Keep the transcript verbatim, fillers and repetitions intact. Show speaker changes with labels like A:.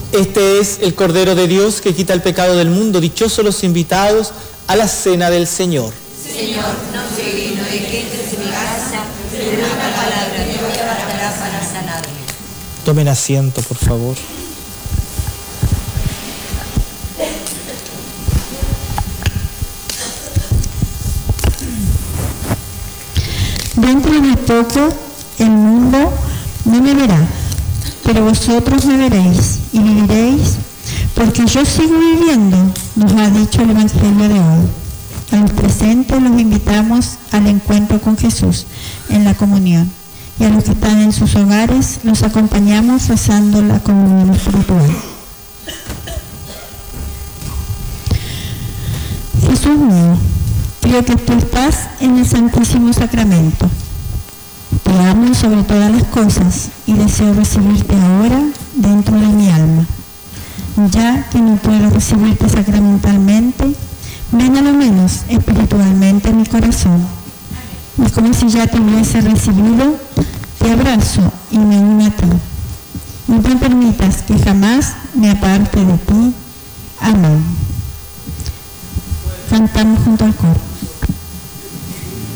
A: Este es el Cordero de Dios que quita el pecado del mundo. Dichosos los invitados a la cena del Señor.
B: Señor, no soy digno de que entres en mi casa, pero una palabra me bastará para sanarme.
A: Tomen asiento, por favor.
C: Dentro de poco el mundo no me verá, pero vosotros me veréis y viviréis, porque yo sigo viviendo, nos ha dicho el Evangelio de hoy. A los presentes los invitamos al encuentro con Jesús en la comunión, y a los que están en sus hogares los acompañamos rezando la comunión espiritual. Jesús mío, creo que tú estás en el Santísimo Sacramento. Te amo sobre todas las cosas y deseo recibirte ahora dentro de mi alma. Ya que no puedo recibirte sacramentalmente, ven a lo menos espiritualmente en mi corazón. Y como si ya te hubiese recibido, te abrazo y me uno a ti. No te permitas que jamás me aparte de ti. Amén. Cantamos junto al coro.